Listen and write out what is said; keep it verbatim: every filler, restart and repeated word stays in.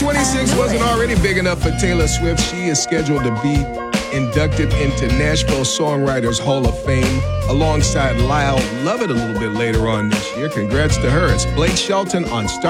twenty-six wasn't already big enough for Taylor Swift. She is scheduled to be inducted into Nashville Songwriters Hall of Fame alongside Lyle Lovett a little bit later on this year. Congrats to her. It's Blake Shelton on Star.